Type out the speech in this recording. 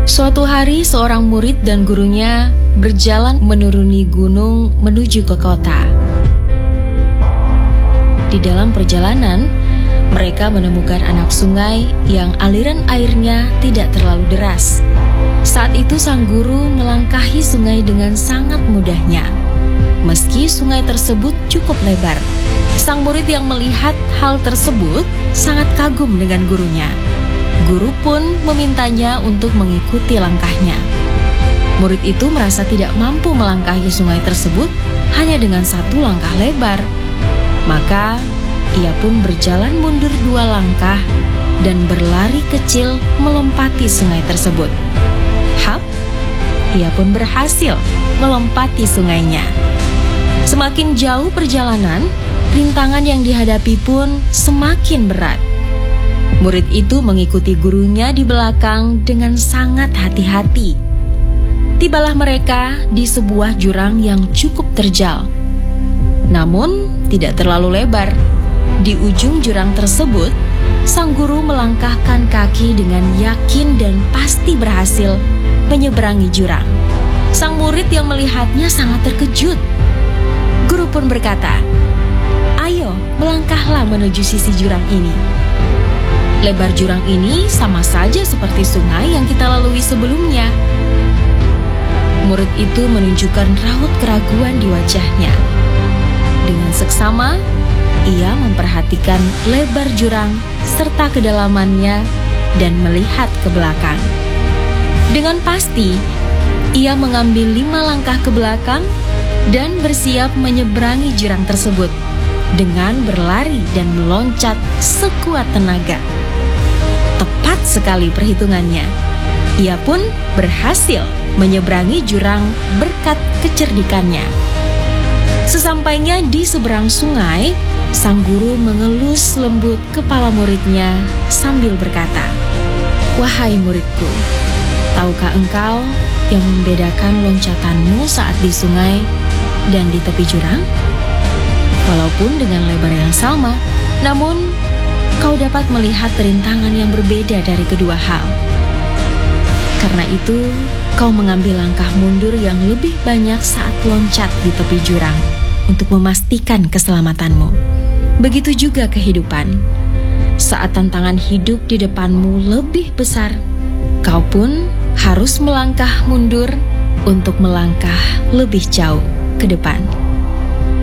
Suatu hari seorang murid dan gurunya berjalan menuruni gunung menuju ke kota. Di dalam perjalanan, mereka menemukan anak sungai yang aliran airnya tidak terlalu deras. Saat itu sang guru melangkahi sungai dengan sangat mudahnya. Meski sungai tersebut cukup lebar, sang murid yang melihat hal tersebut sangat kagum dengan gurunya. Guru pun memintanya untuk mengikuti langkahnya. Murid itu merasa tidak mampu melangkahi sungai tersebut hanya dengan satu langkah lebar. Maka ia pun berjalan mundur 2 langkah dan berlari kecil melompati sungai tersebut. Hap, ia pun berhasil melompati sungainya. Semakin jauh perjalanan, rintangan yang dihadapi pun semakin berat. Murid itu mengikuti gurunya di belakang dengan sangat hati-hati. Tibalah mereka di sebuah jurang yang cukup terjal, namun tidak terlalu lebar. Di ujung jurang tersebut, sang guru melangkahkan kaki dengan yakin dan pasti berhasil menyeberangi jurang. Sang murid yang melihatnya sangat terkejut. Guru pun berkata, "Ayo, melangkahlah menuju sisi jurang ini." Lebar jurang ini sama saja seperti sungai yang kita lalui sebelumnya. Murid itu menunjukkan raut keraguan di wajahnya. Dengan seksama, ia memperhatikan lebar jurang serta kedalamannya dan melihat ke belakang. Dengan pasti, ia mengambil 5 langkah ke belakang dan bersiap menyeberangi jurang tersebut dengan berlari dan meloncat sekuat tenaga. Tepat sekali perhitungannya. Ia pun berhasil menyeberangi jurang berkat kecerdikannya. Sesampainya di seberang sungai, sang guru mengelus lembut kepala muridnya sambil berkata, "Wahai muridku, tahukah engkau yang membedakan loncatanmu saat di sungai dan di tepi jurang? Walaupun dengan lebar yang sama, namun kau dapat melihat rintangan yang berbeda dari kedua hal. Karena itu, kau mengambil langkah mundur yang lebih banyak saat loncat di tepi jurang untuk memastikan keselamatanmu. Begitu juga kehidupan. Saat tantangan hidup di depanmu lebih besar, kau pun harus melangkah mundur untuk melangkah lebih jauh ke depan."